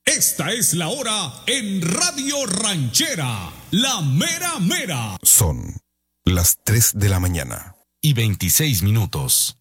Esta es la hora en Radio Ranchera, la mera mera. Son las 3 de la mañana. Y 26 minutos.